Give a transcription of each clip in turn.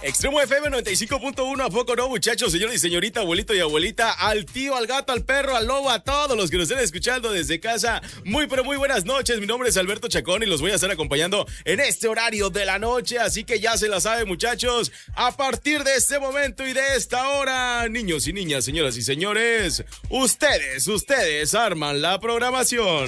Extremo FM 95.1, ¿a poco no, muchachos, señores y señorita, abuelito y abuelita, al tío, al gato, al perro, al lobo, a todos los que nos estén escuchando desde casa? Muy, pero muy buenas noches. Mi nombre es Alberto Chacón y los voy a estar acompañando en este horario de la noche, así que ya se la saben, muchachos. A partir de este momento y de esta hora, niños y niñas, señoras y señores, ustedes arman la programación.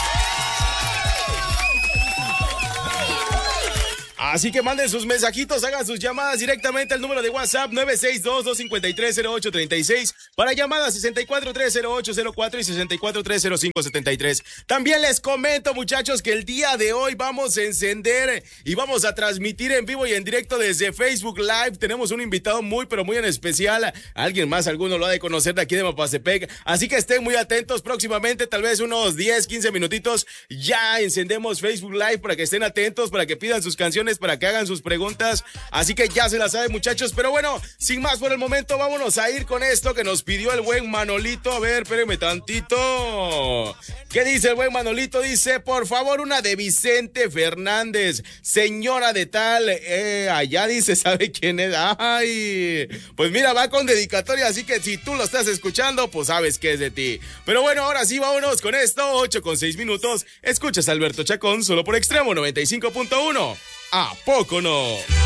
Así que manden sus mensajitos, hagan sus llamadas directamente al número de WhatsApp 962-253-0836 para llamadas 64-308-04 y 64-305-73. También les comento, muchachos, que el día de hoy vamos a encender y vamos a transmitir en vivo y en directo desde Facebook Live. Tenemos un invitado muy, pero muy en especial. Alguien más, alguno lo ha de conocer de aquí de Mapastepec. Así que estén muy atentos próximamente, tal vez unos 10, 15 minutitos. Ya encendemos Facebook Live para que estén atentos, para que pidan sus canciones, para que hagan sus preguntas, así que ya se la saben, muchachos. Pero bueno, sin más por el momento, vámonos a ir con esto que nos pidió el buen Manolito. A ver, espérenme tantito. ¿Qué dice el buen Manolito? Dice, por favor, una de Vicente Fernández, señora de tal, allá dice, ¿sabe quién es? Ay, pues mira, va con dedicatoria, así que si tú lo estás escuchando, pues sabes que es de ti. Pero bueno, ahora sí, vámonos con esto, 8:06. Escuchas a Alberto Chacón, solo por Extremo 95.1. ¿A poco no?